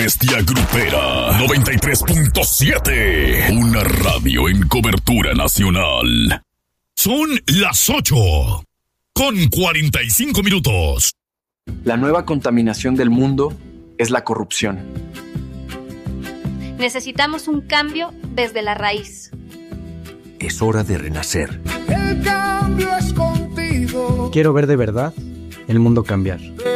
bestia grupera 93.7. Una radio en cobertura nacional. Son las 8:45. La nueva contaminación del mundo es la corrupción. Necesitamos un cambio desde la raíz. Es hora de renacer. El cambio es contigo. Quiero ver de verdad el mundo cambiar.